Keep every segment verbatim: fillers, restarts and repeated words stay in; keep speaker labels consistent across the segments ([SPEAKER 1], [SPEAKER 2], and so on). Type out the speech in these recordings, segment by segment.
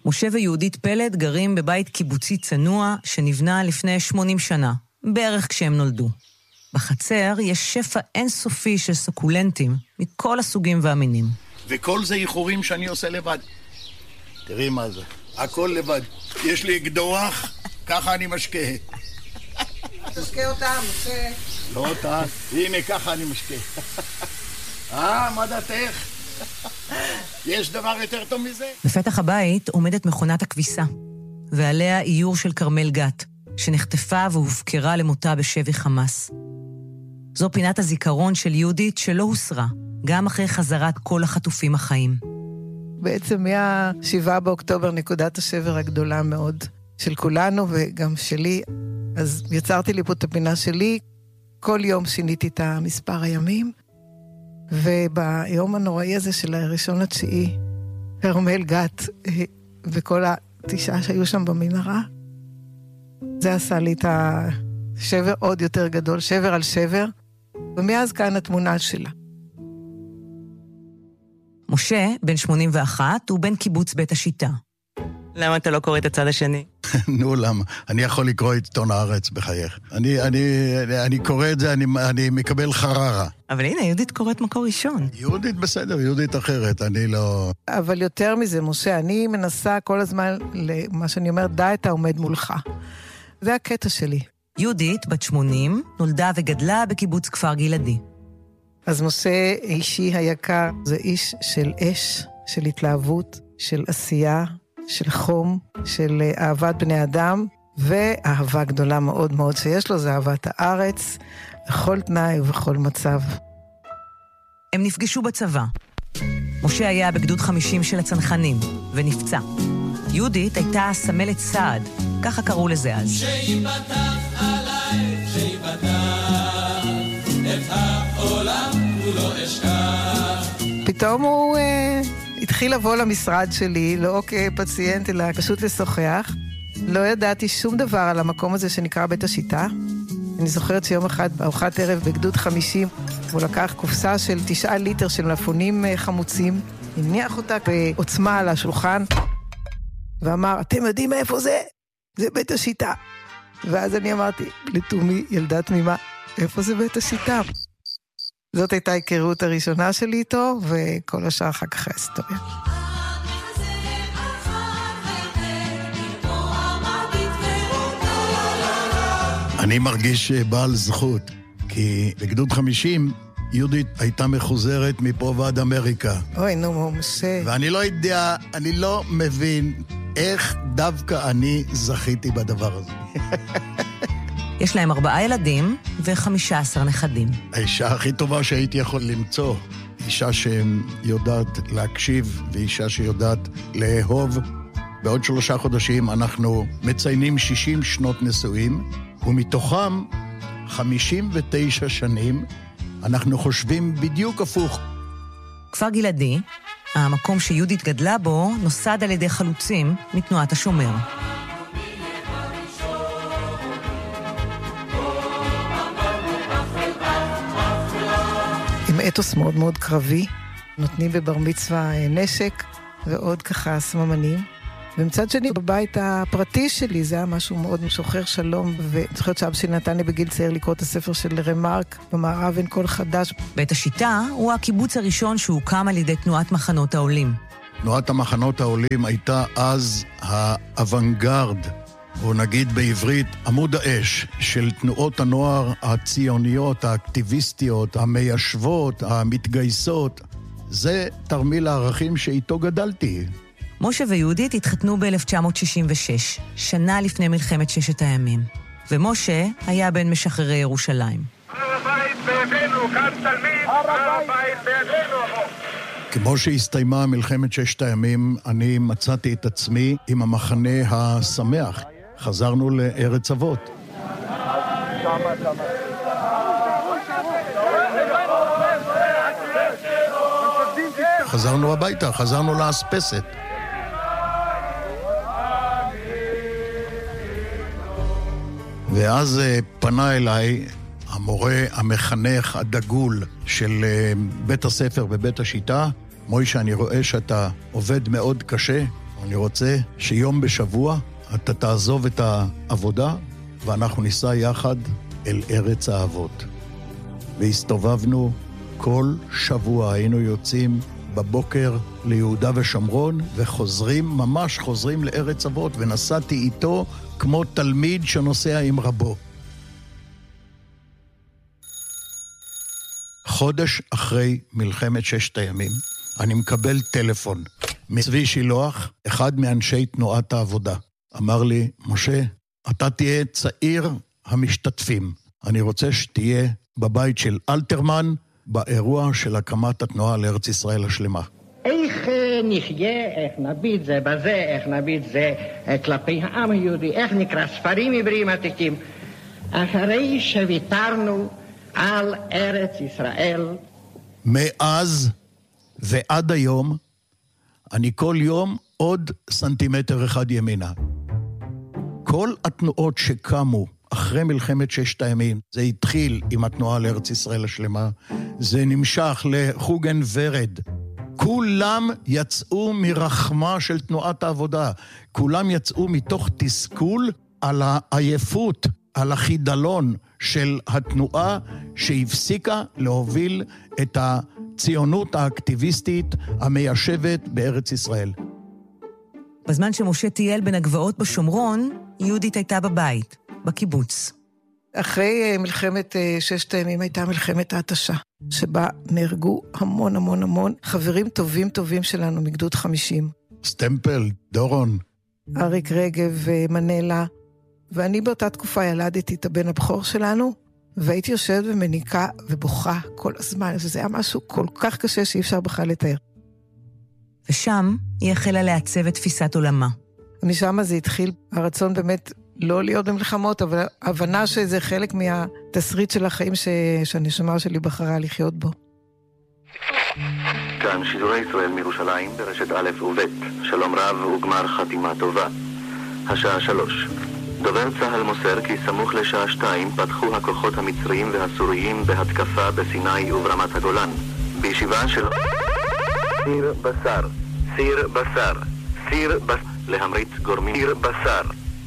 [SPEAKER 1] משה ויהודית פלד גרים בבית קיבוצי צנוע שנבנה לפני שמונים שנה, בערך כשהם נולדו. בחצר יש שפע אינסופי של סוקולנטים מכל הסוגים והמינים.
[SPEAKER 2] וכל זה איחורים שאני עושה לבד. תראי מה זה, הכל לבד. יש לי אקדוח, ככה אני משקה.
[SPEAKER 3] תשקה אותה, משה.
[SPEAKER 2] לא אותה, הנה ככה אני משקה. אה, מה דעתך? יש דבר יותר טוב מזה?
[SPEAKER 1] בפתח הבית עומדת מכונת הכביסה, ועליה איור של קרמל גת, שנחטפה והופקרה למותה בשבי חמאס. זו פינת הזיכרון של יהודית שלא הוסרה, גם אחרי חזרת כל החטופים החיים.
[SPEAKER 3] בעצם מהשבעה באוקטובר נקודת השבר הגדולה מאוד של כולנו וגם שלי, אז יצרתי לי פה את הפינה שלי, כל יום שיניתי את המספר הימים, וביום הנוראי הזה של הראשון לתשיעי, קרמל גת וכל התשעה שהיו שם במנהרה, זה עשה לי את השבר עוד יותר גדול, שבר על שבר, ומאז כאן התמונה שלה.
[SPEAKER 1] משה, בן שמונים ואחת, הוא בן קיבוץ בית השיטה. למה אתה לא קורא את הצד השני?
[SPEAKER 2] נו, למה? אני יכול לקרוא את עיתון הארץ בחייך. אני, אני, אני קורא את זה, אני, אני מקבל חררה.
[SPEAKER 1] אבל הנה, יהודית קוראת מקור ראשון.
[SPEAKER 2] יהודית בסדר, יהודית אחרת, אני לא...
[SPEAKER 3] אבל יותר מזה, משה, אני מנסה כל הזמן, למה שאני אומר, דע את העומד מולך. זה הקטע שלי.
[SPEAKER 1] יהודית, בת שמונים, נולדה וגדלה בקיבוץ כפר גלעדי.
[SPEAKER 3] אז משה, אישי היקר, זה איש של אש, של התלהבות, של עשייה, של חום, של אהבת בני אדם, ואהבה גדולה מאוד מאוד שיש לו, זה אהבת הארץ, בכל תנאי ובכל מצב.
[SPEAKER 1] הם נפגשו בצבא. משה היה בגדוד חמישים של הצנחנים, ונפצע. יהודית הייתה סמלת סעד, ככה קראו לזה אז.
[SPEAKER 4] שיבטח עליי, שיבטח, את העולם הוא לא אשכח.
[SPEAKER 3] פתאום הוא אה, התחיל לבוא למשרד שלי, לא כפציינט, אלא פשוט לשוחח. לא ידעתי שום דבר על המקום הזה שנקרא בית השיטה. אני זוכרת שיום אחד בארוחת ערב בגדוד חמישים, הוא לקח קופסה של תשעה ליטר של מלפונים חמוצים, הניח אותה בעוצמה על השולחן, ואמר, אתם יודעים איפה זה? זה בית השיטה. ואז אני אמרתי, לתומי, ילדה תמימה, איפה זה בית השיטה? זאת הייתה ההיכרות הראשונה שלי איתו, וכל השאר אחר כך ההיסטוריה.
[SPEAKER 2] אני מרגיש בעל זכות, כי בגדוד חמישים יהודית הייתה מחוזרת מפה ועד אמריקה.
[SPEAKER 3] אוי, נו, משה.
[SPEAKER 2] ואני לא יודע, אני לא מבין איך דווקא אני זכיתי בדבר הזה.
[SPEAKER 1] יש להם ארבעה ילדים וחמישה עשר נכדים.
[SPEAKER 2] האישה הכי טובה שהייתי יכול למצוא, אישה שיודעת להקשיב ואישה שיודעת לאהוב. בעוד שלושה חודשים אנחנו מציינים שישים שנות נישואים, ומתוכם חמישים ותשע שנים אנחנו חושבים בדיוק הפוך.
[SPEAKER 1] כפר גלעדי, המקום שיהודית גדלה בו, נוסד על ידי חלוצים מתנועת השומר.
[SPEAKER 3] עם אתוס מאוד מאוד קרבי, נותנים בבר מצווה נשק ועוד ככה סממנים. ומצד שני, בבית הפרטי שלי זה היה משהו מאוד משוחרר שלום, ואני זוכרת שאבא שלי נתן לי בגיל צעיר לקרוא את הספר של רמרק, במערב אין כל חדש.
[SPEAKER 1] בית השיטה הוא הקיבוץ הראשון שהוקם על ידי תנועת מחנות העולים.
[SPEAKER 2] תנועת המחנות העולים הייתה אז האוונגרד, או נגיד בעברית עמוד האש, של תנועות הנוער הציוניות, האקטיביסטיות, המיישבות, המתגייסות. זה תרמיל הערכים שאיתו גדלתי.
[SPEAKER 1] משה ויהודית התחתנו ב-אלף תשע מאות שישים ושש, שנה לפני מלחמת ששת הימים. ומשה היה בן משחררי ירושלים.
[SPEAKER 5] הר הבית בידינו, כאן תלמיד, הר הבית בידינו.
[SPEAKER 2] כמו שהסתיימה מלחמת ששת הימים, אני מצאתי את עצמי עם המחנה השמח. חזרנו לארץ אבות. חזרנו הביתה, חזרנו לאספסת. ואז פנה אליי המורה, המחנך, הדגול של בית הספר ובית השיטה. מוישה, אני רואה שאתה עובד מאוד קשה, אני רוצה שיום בשבוע אתה תעזוב את העבודה, ואנחנו ניסע יחד אל ארץ האבות. והסתובבנו כל שבוע, היינו יוצאים בבוקר ליהודה ושומרון, וחוזרים, ממש חוזרים לארץ אבות, ונסעתי איתו כמו תלמיד שנוסע עם רבו. חודש אחרי מלחמת ששת הימים, אני מקבל טלפון מצבי שילוח, אחד מאנשי תנועת העבודה. אמר לי, משה, אתה תהיה צעיר המשתתפים. אני רוצה שתהיה בבית של אלתרמן, באירוע של הקמת התנועה לארץ ישראל השלמה.
[SPEAKER 6] איך נחיה, איך נביט זה בזה, איך נביט זה כלפי העם היהודי, איך נקרא ספרים עבריים עתיקים, אחרי שוויתרנו על ארץ ישראל.
[SPEAKER 2] מאז ועד היום, אני כל יום עוד סנטימטר אחד ימינה. כל התנועות שקמו אחרי מלחמת ששת הימים, זה התחיל עם התנועה לארץ ישראל השלמה, זה נמשך לחוגן ורד. כולם יצאו מרחמה של תנועת העבודה, כולם יצאו מתוך תסכול על העייפות, על החידלון של התנועה שהפסיקה להוביל את הציונות האקטיביסטית המיישבת בארץ ישראל.
[SPEAKER 1] בזמן שמשה טייל בין הגבעות בשומרון, יהודית הייתה בבית, בקיבוץ.
[SPEAKER 3] אחרי מלחמת ששת הימים הייתה מלחמת ההתשה, שבה נהרגו המון המון המון חברים טובים טובים שלנו מגדוד חמישים.
[SPEAKER 2] סטמפל, דורון.
[SPEAKER 3] אריק רגב ומנלה. ואני באותה תקופה ילדתי את הבן הבכור שלנו, והייתי יושבת ומניקה ובוכה כל הזמן. זה היה משהו כל כך קשה שאי אפשר בכלל לתאר.
[SPEAKER 1] ושם היא החלה לעצב את תפיסת עולמה.
[SPEAKER 3] משם זה התחיל הרצון באמת לא להיות במלחמות, אבל הבנה שזה חלק מהתסריט של החיים ש... שהנשמה שלי בחרה לחיות בו.
[SPEAKER 7] כאן שידורי ישראל מירושלים ברשת א' וב'. שלום רב וגמר חתימה טובה. השעה שלוש. דובר צהל מוסר כי סמוך לשעה שתיים פתחו הכוחות המצריים והסוריים בהתקפה בסיני וברמת הגולן. בישיבה של סיר בשר, סיר בשר, סיר בשר, להמריץ גורמים סיר בשר.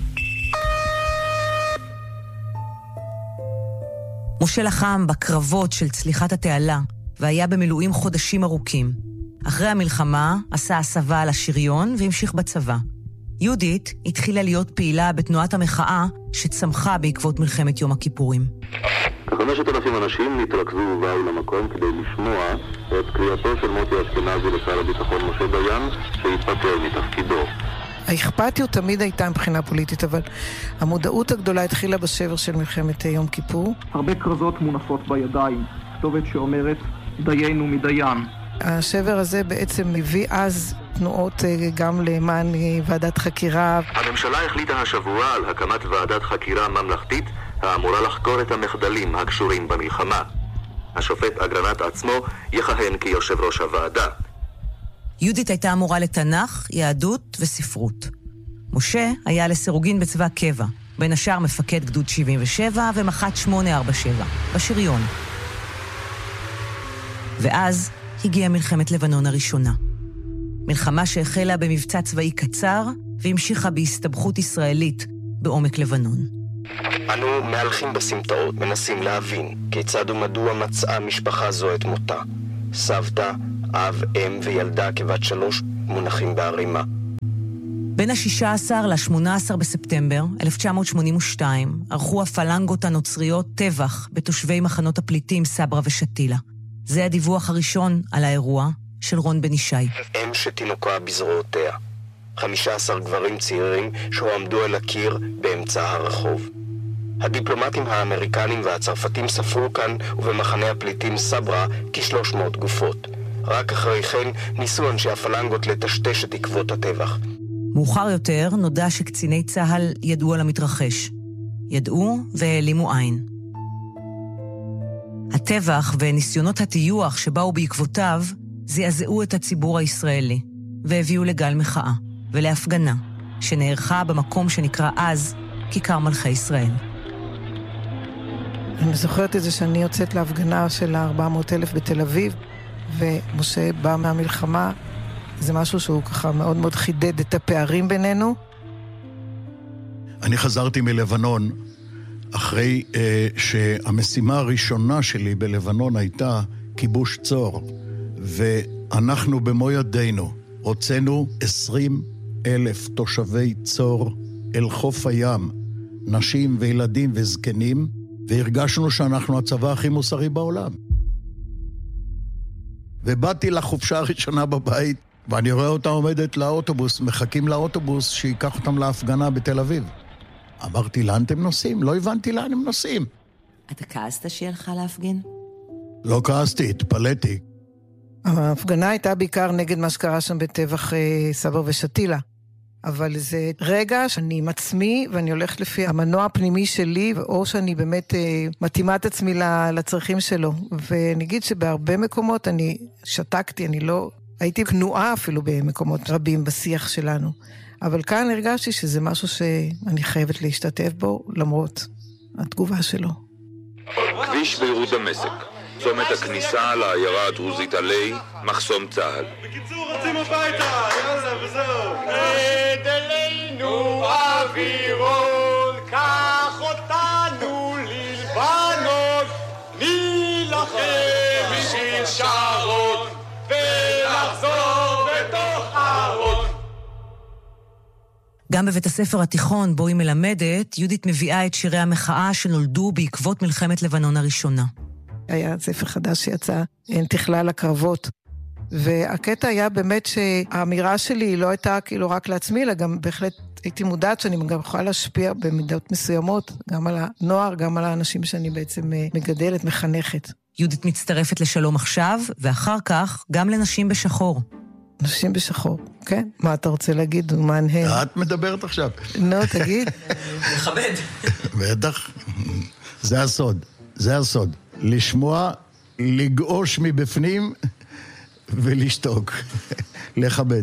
[SPEAKER 1] משה לחם בקרבות של צליחת התעלה, והיה במילואים חודשים ארוכים. אחרי המלחמה עשה הסבה על השריון והמשיך בצבא. יהודית התחילה להיות פעילה בתנועת המחאה שצמחה בעקבות מלחמת יום הכיפורים.
[SPEAKER 7] חמשת אלפים אנשים נתרכזו ובאו למקום כדי לשמוע את קריאתו של מוטי אשכנזי לשר הביטחון משה דיין שהתפטר מתפקידו.
[SPEAKER 3] האכפתיות תמיד הייתה מבחינה פוליטית, אבל המודעות הגדולה התחילה בשבר של מלחמת יום כיפור.
[SPEAKER 8] הרבה כרזות מונפות בידיים, כתובת שאומרת דיינו מדיין.
[SPEAKER 3] השבר הזה בעצם מביא אז תנועות גם למען ועדת חקירה.
[SPEAKER 7] הממשלה החליטה השבוע על הקמת ועדת חקירה ממלכתית האמורה לחקור את המחדלים הקשורים במלחמה. השופט אגרנט עצמו יכהן כיושב ראש הוועדה.
[SPEAKER 1] יהודית הייתה אמורה לתנ"ך, יהדות וספרות. משה היה לסירוגין בצבא קבע, בין השאר מפקד גדוד שבעים ושבע ומח"ט שמונה ארבע שבע, בשריון. ואז הגיעה מלחמת לבנון הראשונה. מלחמה שהחלה במבצע צבאי קצר והמשיכה בהסתבכות ישראלית בעומק לבנון.
[SPEAKER 9] אנו מהלכים בסמטאות, מנסים להבין כיצד ומדוע מצאה משפחה זו את מותה. סבתא, אב, אם וילדה כבת שלוש מונחים בערימה.
[SPEAKER 1] בין ה-שישה עשר ל-שמונה עשר בספטמבר אלף תשע מאות שמונים ושתיים ערכו הפלנגות הנוצריות טבח בתושבי מחנות הפליטים סברה ושתילה. זה הדיווח הראשון על האירוע של רון בן ישי.
[SPEAKER 9] אם שתינוקה בזרועותיה. חמישה עשר גברים צעירים שהועמדו על הקיר באמצע הרחוב. הדיפלומטים האמריקנים והצרפתים ספרו כאן ובמחנה הפליטים סברה כ-שלוש מאות גופות. רק אחרי כן ניסו אנשי הפלנגות לטשטש את עקבות הטבח.
[SPEAKER 1] מאוחר יותר נודע שקציני צהל ידעו על המתרחש. ידעו והעלימו עין. הטבח וניסיונות הטיוח שבאו בעקבותיו זעזעו את הציבור הישראלי והביאו לגל מחאה ולהפגנה שנערכה במקום שנקרא אז כיכר מלכי ישראל.
[SPEAKER 3] אני זוכרת את זה שאני יוצאת להפגנה של ארבע מאות אלף בתל אביב, ומשה בא מהמלחמה זה משהו שהוא ככה מאוד מאוד חידד את הפערים בינינו.
[SPEAKER 2] אני חזרתי מלבנון אחרי אה, שהמשימה הראשונה שלי בלבנון הייתה כיבוש צור, ואנחנו במו ידינו הוצאנו עשרים אלף תושבי צור אל חוף הים, נשים וילדים וזקנים, והרגשנו שאנחנו הצבא הכי מוסרי בעולם. ובאתי לחופשה הראשונה בבית, ואני רואה אותה עומדת לאוטובוס, מחכים לאוטובוס שיקח אותם להפגנה בתל אביב. אמרתי, לאן אתם נוסעים? לא הבנתי לאן הם נוסעים.
[SPEAKER 1] אתה כעסת שהיא הלכה להפגין?
[SPEAKER 2] לא כעסתי, התפלאתי.
[SPEAKER 3] ההפגנה הייתה בעיקר נגד מה שקרה שם בטבח סבר ושתילה. אבל זה רגע שאני עם עצמי, ואני הולכת לפי המנוע הפנימי שלי, או שאני באמת אה, מתאימה את עצמי לצרכים שלו. ואני אגיד שבהרבה מקומות אני שתקתי, אני לא... הייתי כנועה אפילו במקומות רבים בשיח שלנו. אבל כאן הרגשתי שזה משהו שאני חייבת להשתתף בו, למרות התגובה שלו.
[SPEAKER 10] כביש ביירות דמשק. צומת הכניסה לעיירה הדרוזית עלי, מחסום צהל.
[SPEAKER 5] בקיצור, רצים הביתה, יאללה, וזהו. רד אלינו אווירון, קח אותנו ללבנון, נילחם בשביל שרון, ונחזור בתוך ארון.
[SPEAKER 1] גם בבית הספר התיכון בו היא מלמדת, יהודית מביאה את שירי המחאה שנולדו בעקבות מלחמת לבנון הראשונה.
[SPEAKER 3] היה ספר חדש שיצא, אין תכלה לקרבות. והקטע היה באמת שהאמירה שלי לא הייתה כאילו רק לעצמי, אלא גם בהחלט הייתי מודעת שאני גם יכולה להשפיע במידות מסוימות, גם על הנוער, גם על האנשים שאני בעצם מגדלת, מחנכת.
[SPEAKER 1] יהודית מצטרפת לשלום עכשיו, ואחר כך גם לנשים בשחור.
[SPEAKER 3] נשים בשחור, כן? מה אתה רוצה להגיד? מה הן?
[SPEAKER 2] את מדברת עכשיו.
[SPEAKER 3] נו, תגיד.
[SPEAKER 1] מכבד.
[SPEAKER 2] בטח. זה הסוד. זה הסוד. לשמוע, לגעוש מבפנים ולשתוק. לכבד.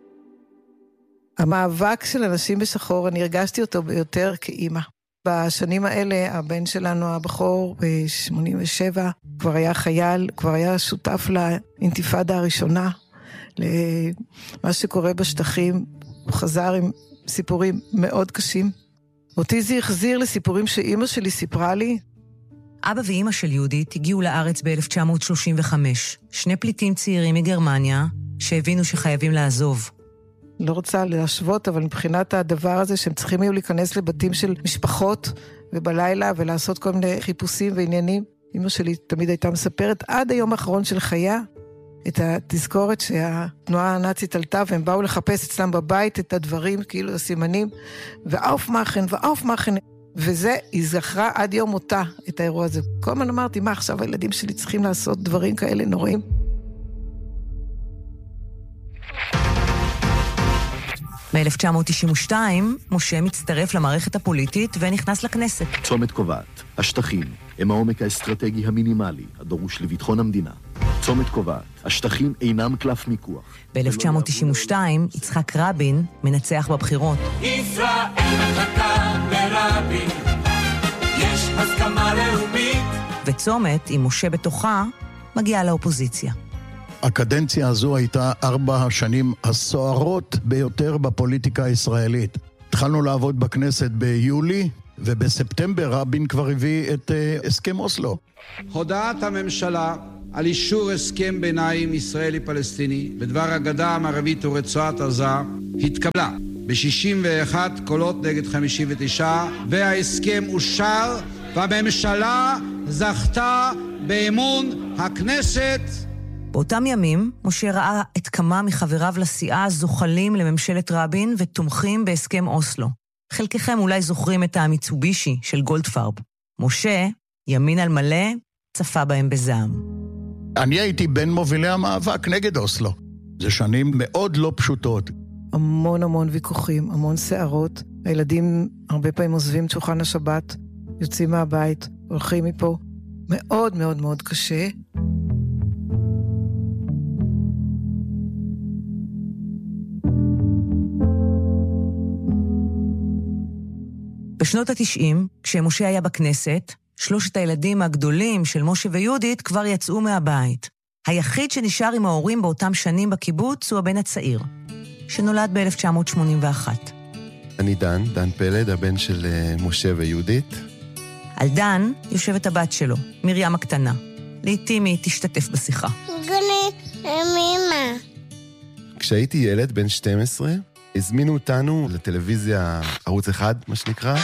[SPEAKER 3] המאבק של אנשים בשחור, אני הרגשתי אותו ביותר כאימא. בשנים האלה, הבן שלנו, הבחור, ב-שמונים ושבע, כבר היה חייל, כבר היה שותף לאינתיפאדה הראשונה, למה שקורה בשטחים. הוא חזר עם סיפורים מאוד קשים. אותי זה החזיר לסיפורים שאימא שלי סיפרה לי.
[SPEAKER 1] אבא ואימא של יהודית הגיעו לארץ ב-אלף תשע מאות שלושים וחמש, שני פליטים צעירים מגרמניה שהבינו שחייבים לעזוב.
[SPEAKER 3] לא רוצה להשוות, אבל מבחינת הדבר הזה שהם צריכים היו להיכנס לבתים של משפחות ובלילה ולעשות כל מיני חיפושים ועניינים. אמא שלי תמיד הייתה מספרת עד היום האחרון של חייה את התזכורת שהתנועה הנאצית עלתה והם באו לחפש אצלם בבית את הדברים, כאילו הסימנים, ואוף מאכן ואוף מאכן. וזה, היא זכרה עד יום מותה את האירוע הזה. כל הזמן אמרתי, מה עכשיו הילדים שלי צריכים לעשות דברים כאלה נוראים?
[SPEAKER 1] ב-אלף תשע מאות תשעים ושתיים, משה מצטרף למערכת הפוליטית ונכנס לכנסת.
[SPEAKER 11] צומת קובעת, השטחים הם העומק האסטרטגי המינימלי הדרוש לביטחון המדינה. צומת קובעת, השטחים אינם קלף מיקוח.
[SPEAKER 1] ב-אלף תשע מאות תשעים ושתיים, יצחק רבין מנצח בבחירות.
[SPEAKER 4] ישראל מחכה לרבין, יש הסכמה לאומית.
[SPEAKER 1] וצומת, עם משה בתוכה, מגיעה לאופוזיציה.
[SPEAKER 2] הקדנציה הזו הייתה ארבע השנים הסוערות ביותר בפוליטיקה הישראלית. התחלנו לעבוד בכנסת ביולי, ובספטמבר רבין כבר הביא את uh, הסכם אוסלו.
[SPEAKER 12] הודעת הממשלה על אישור הסכם ביניים ישראלי-פלסטיני בדבר הגדה המערבית ורצועת עזה התקבלה ב-שישים ואחד קולות נגד חמישים ותשע, וההסכם אושר והממשלה זכתה באמון הכנסת.
[SPEAKER 1] באותם ימים, משה ראה את כמה מחבריו לסיעה זוחלים לממשלת רבין ותומכים בהסכם אוסלו. חלקכם אולי זוכרים את המיצובישי של גולדפרב. משה, ימין על מלא, צפה בהם בזעם.
[SPEAKER 2] אני הייתי בין מובילי המאבק נגד אוסלו. זה שנים מאוד לא פשוטות.
[SPEAKER 3] המון המון ויכוחים, המון שערות. הילדים הרבה פעמים עוזבים את שולחן השבת, יוצאים מהבית, הולכים מפה. מאוד מאוד מאוד קשה.
[SPEAKER 1] בשנות התשעים, כשמשה היה בכנסת, שלושת הילדים הגדולים של משה ויהודית כבר יצאו מהבית. היחיד שנשאר עם ההורים באותם שנים בקיבוץ הוא הבן הצעיר, שנולד ב-אלף תשע מאות שמונים ואחת.
[SPEAKER 13] אני דן, דן פלד, הבן של משה ויהודית.
[SPEAKER 1] על דן יושבת הבת שלו, מרים הקטנה. לעתים היא תשתתף בשיחה.
[SPEAKER 14] גני, אמא.
[SPEAKER 13] כשהייתי ילד בן שתים עשרה, הזמינו אותנו לטלוויזיה ערוץ אחד, מה שנקרא.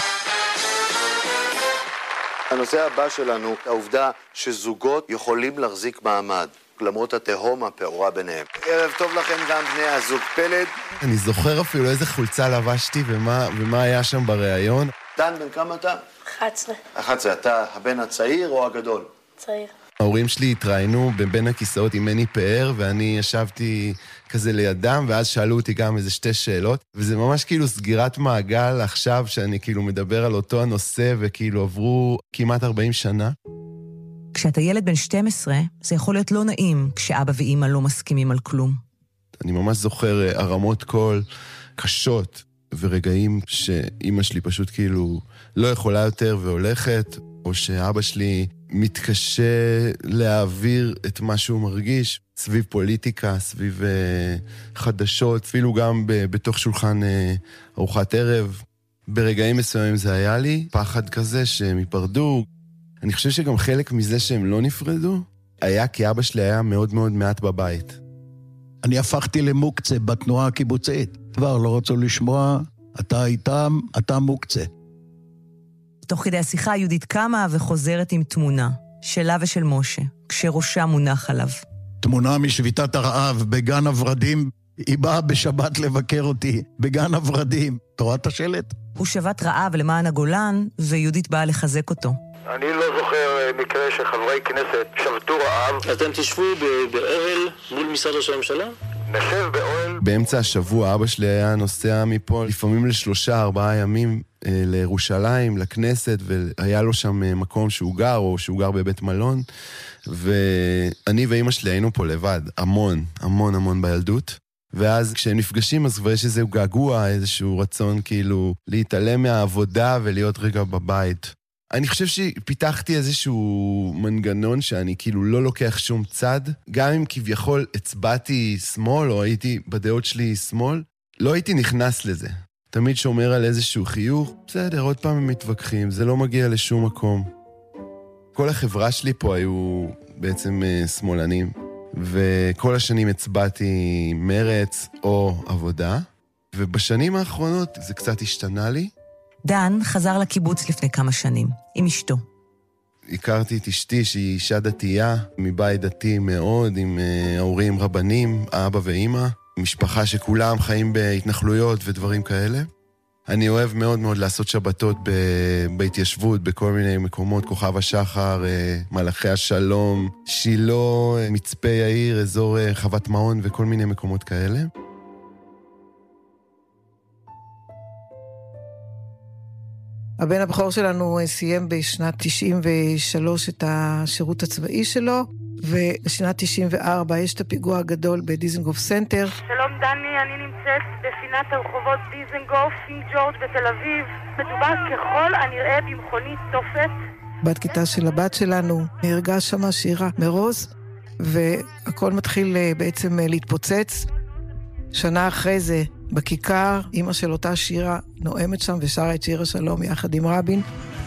[SPEAKER 15] הנושא הבא שלנו, העובדה שזוגות יכולים להחזיק מעמד, למרות התהום הפעורה ביניהם. ערב טוב לכם גם בני הזוג פלד.
[SPEAKER 13] אני זוכר אפילו איזה חולצה לבשתי ומה, ומה היה שם בריאיון.
[SPEAKER 15] דן, בן כמה אתה?
[SPEAKER 14] אחת עשרה.
[SPEAKER 15] אחת עשרה, אתה הבן הצעיר או הגדול?
[SPEAKER 14] צעיר.
[SPEAKER 13] ההורים שלי התראינו בין הכיסאות עם מני פאר, ואני ישבתי כזה לידם, ואז שאלו אותי גם איזה שתי שאלות, וזה ממש כאילו סגירת מעגל עכשיו, שאני כאילו מדבר על אותו הנושא, וכאילו עברו כמעט ארבעים שנה.
[SPEAKER 1] כשאתה ילד בן שתים עשרה, זה יכול להיות לא נעים, כשאבא ואמא לא מסכימים על כלום.
[SPEAKER 13] אני ממש זוכר הרמות קול קשות, ורגעים שאמא שלי פשוט כאילו לא יכולה יותר והולכת, או שאבא שלי מתקשה להעביר את מה שהוא מרגיש, סביב פוליטיקה, סביב uh, חדשות, אפילו גם ב- בתוך שולחן uh, ארוחת ערב. ברגעים מסוימים זה היה לי פחד כזה שהם ייפרדו. אני חושב שגם חלק מזה שהם לא נפרדו, היה כי אבא שלי היה מאוד מאוד מעט בבית.
[SPEAKER 2] אני הפכתי למוקצה בתנועה הקיבוצית. כבר לא רצו לשמוע, אתה איתם, אתה מוקצה.
[SPEAKER 1] תוך כדי השיחה יהודית קמה וחוזרת עם תמונה, שלה ושל משה, כשראשה מונח עליו.
[SPEAKER 2] תמונה משביתת הרעב בגן הוורדים, היא באה בשבת לבקר אותי, בגן הוורדים. אתה רואה את השלט?
[SPEAKER 1] הוא שבת רעב למען הגולן, ויהודית באה לחזק אותו.
[SPEAKER 15] אני לא זוכר מקרה שחברי כנסת שבתו רעב.
[SPEAKER 9] אתם תשבו באוהל מול משרד ראש הממשלה?
[SPEAKER 15] נשב באוהל.
[SPEAKER 13] באמצע השבוע אבא שלי היה נוסע מפה, לפעמים לשלושה, ארבעה ימים אה, לירושלים, לכנסת, והיה לו שם אה, מקום שהוא גר, או שהוא גר בבית מלון, ואני ואמא שלי היינו פה לבד, המון, המון המון בילדות. ואז כשהם נפגשים, אז כבר יש איזשהו געגוע, איזשהו רצון כאילו להתעלם מהעבודה ולהיות רגע בבית. אני חושב שפיתחתי איזשהו מנגנון שאני כאילו לא לוקח שום צד, גם אם כביכול הצבעתי שמאל או הייתי בדעות שלי שמאל, לא הייתי נכנס לזה. תמיד שומר על איזשהו חיוך, בסדר, עוד פעם הם מתווכחים, זה לא מגיע לשום מקום. כל החברה שלי פה היו בעצם שמאלנים, וכל השנים הצבעתי מרץ או עבודה, ובשנים האחרונות זה קצת השתנה לי.
[SPEAKER 1] דן חזר לקיבוץ לפני כמה שנים, עם אשתו.
[SPEAKER 13] הכרתי את אשתי שהיא אישה דתייה, מבית דתי מאוד, עם ההורים רבנים, אבא ואמא, משפחה שכולם חיים בהתנחלויות ודברים כאלה. אני אוהב מאוד מאוד לעשות שבתות ב- בהתיישבות, בכל מיני מקומות, כוכב השחר, מלאכי השלום, שילה, מצפה יאיר, אזור חוות מעון וכל מיני מקומות כאלה.
[SPEAKER 3] הבן הבכור שלנו סיים בשנת תשעים ושלוש את השירות הצבאי שלו, ובשנת תשעים וארבע יש את הפיגוע הגדול בדיזנגוף סנטר.
[SPEAKER 16] שלום דני, אני נמצאת בפינת הרחובות דיזנגוף, קינג ג'ורג' בתל אביב. מדובר ככל הנראה במכונית תופת.
[SPEAKER 3] בת כיתה של הבת שלנו נהרגה שמה שירה מרוז, והכל מתחיל בעצם להתפוצץ. שנה אחרי זה, בכיכר, אמא של אותה שירה נואמת שם ושרה את שיר השלום יחד עם רבין.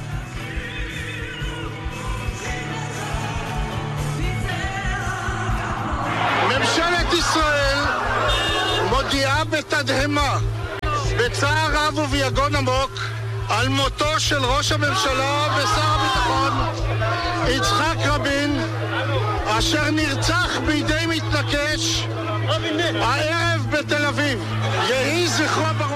[SPEAKER 5] ממשלת ישראל מודיעה בתדהמה, בצער רב וביגון עמוק, על מותו של ראש הממשלה ושר הביטחון יצחק רבין, אשר נרצח בידי מתנקש הערב בתל אביב. יהי זכרו ברוך.